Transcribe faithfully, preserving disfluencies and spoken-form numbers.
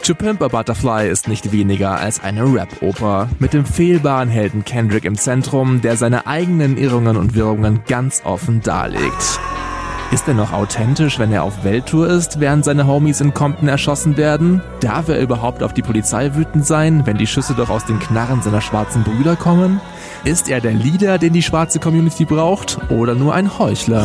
To Pimp a Butterfly ist nicht weniger als eine Rap-Oper, mit dem fehlbaren Helden Kendrick im Zentrum, der seine eigenen Irrungen und Wirrungen ganz offen darlegt. Ist er noch authentisch, wenn er auf Welttour ist, während seine Homies in Compton erschossen werden? Darf er überhaupt auf die Polizei wütend sein, wenn die Schüsse doch aus den Knarren seiner schwarzen Brüder kommen? Ist er der Leader, den die schwarze Community braucht, oder nur ein Heuchler?